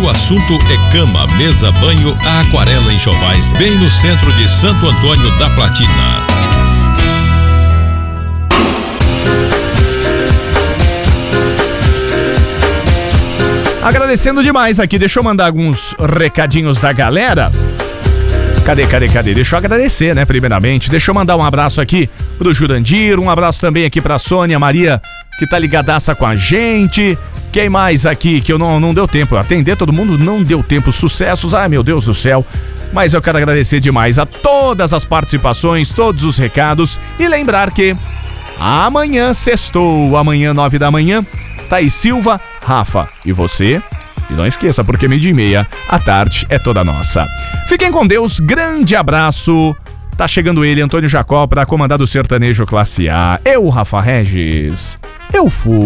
o assunto é cama, mesa, banho, a Aquarela Enxovais, bem no centro de Santo Antônio da Platina. Agradecendo demais aqui, deixa eu mandar alguns recadinhos da galera. Cadê? Deixa eu agradecer, né, primeiramente. Deixa eu mandar um abraço aqui pro Jurandir, um abraço também aqui pra Sônia Maria, que tá ligadaça com a gente. Quem mais aqui que eu não deu tempo atender todo mundo, não deu tempo, sucessos, ai meu Deus do céu. Mas eu quero agradecer demais a todas as participações, todos os recados e lembrar que amanhã sextou, amanhã 9 da manhã, Thaís Silva, Rafa e você. E não esqueça, porque 12:30 à tarde é toda nossa. Fiquem com Deus, grande abraço. Tá chegando ele, Antônio Jacó, para comandar do Sertanejo Classe A. Eu, Rafa Regis, eu fui.